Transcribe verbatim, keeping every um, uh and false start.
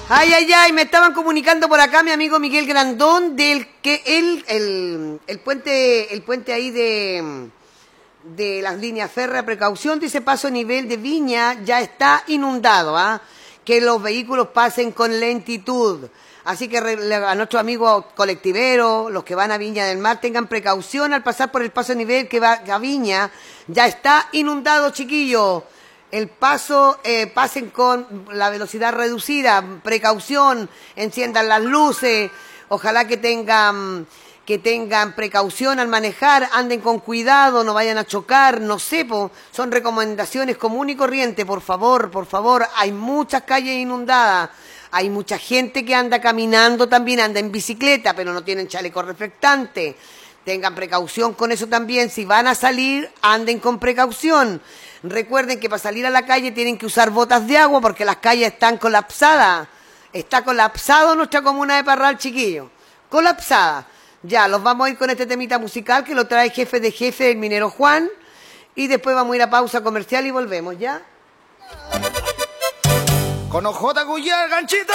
Ay, ay, ay, me estaban comunicando por acá mi amigo Miguel Grandón del que el, el, el puente, el puente ahí de, de las líneas férreas, precaución, dice paso a nivel de Viña, ya está inundado, ¿ah? Que los vehículos pasen con lentitud. Así que a nuestros amigos colectiveros, los que van a Viña del Mar, tengan precaución al pasar por el paso a nivel que va a Viña, ya está inundado, chiquillos. El paso, eh, pasen con la velocidad reducida, precaución, enciendan las luces, ojalá que tengan, que tengan precaución al manejar, anden con cuidado, no vayan a chocar, no sé, po, son recomendaciones común y corriente, por favor, por favor, hay muchas calles inundadas, hay mucha gente que anda caminando también, anda en bicicleta, pero no tienen chaleco reflectante, tengan precaución con eso también, si van a salir, anden con precaución. Recuerden que para salir a la calle tienen que usar botas de agua porque las calles están colapsadas. Está colapsado nuestra comuna de Parral, chiquillos. Colapsada. Ya, los vamos a ir con este temita musical que lo trae jefe de jefe, el minero Juan. Y después vamos a ir a pausa comercial y volvemos, ¿ya? Con ojota Guyar, ganchito.